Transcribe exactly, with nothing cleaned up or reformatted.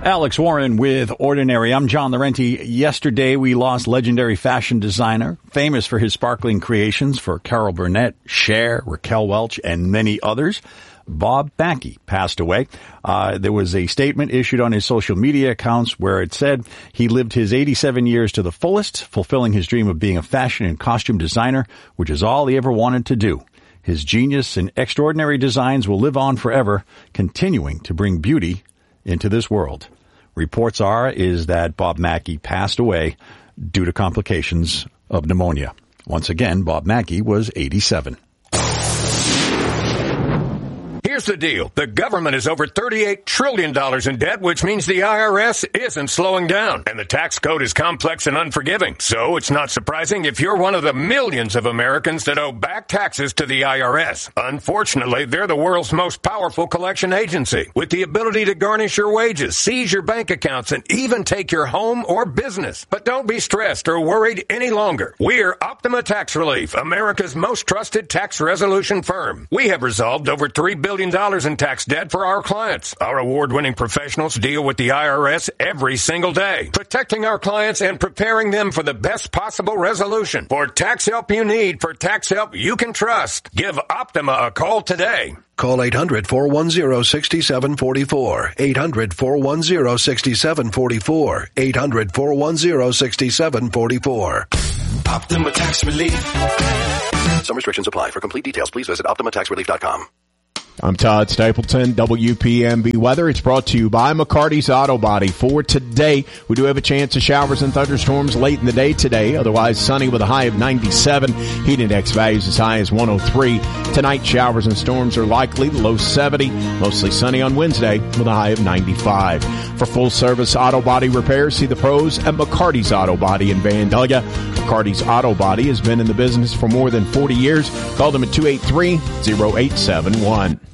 Alex Warren with Ordinary. I'm John Laurenti. Yesterday, we lost legendary fashion designer, famous for his sparkling creations for Carol Burnett, Cher, Raquel Welch, and many others. Bob Mackie passed away. Uh, there was a statement issued on his social media accounts where it said he lived his eighty-seven years to the fullest, fulfilling his dream of being a fashion and costume designer, which is all he ever wanted to do. His genius and extraordinary designs will live on forever, continuing to bring beauty into this world. Reports are is that Bob Mackie passed away due to complications of pneumonia. Once again, Bob Mackie was eighty-seven. Here's the deal. The government is over thirty-eight trillion dollars in debt, which means the I R S isn't slowing down. And the tax code is complex and unforgiving. So it's not surprising if you're one of the millions of Americans that owe back taxes to the I R S. Unfortunately, they're the world's most powerful collection agency, with the ability to garnish your wages, seize your bank accounts, and even take your home or business. But don't be stressed or worried any longer. We're Optima Tax Relief, America's most trusted tax resolution firm. We have resolved over three billion dollars in tax debt for our clients. Our award-winning professionals deal with the I R S every single day, protecting our clients and preparing them for the best possible resolution. For tax help you need, for tax help you can trust, give Optima a call today. Call eight hundred, four one zero, six seven four four. eight hundred, four one zero, six seven four four. eight hundred, four one zero, six seven four four. Optima Tax Relief. Some restrictions apply. For complete details, please visit optima tax relief dot com. I'm Todd Stapleton, W P M B Weather. It's brought to you by McCarty's Auto Body. For today, we do have a chance of showers and thunderstorms late in the day today. Otherwise, sunny with a high of ninety-seven. Heat index values as high as one oh three. Tonight, showers and storms are likely. The low seventy. Mostly sunny on Wednesday with a high of ninety-five. For full-service auto body repairs, see the pros at McCarty's Auto Body in Vandalia. McCarty's Auto Body has been in the business for more than forty years. Call them at two eight three, oh eight seven one.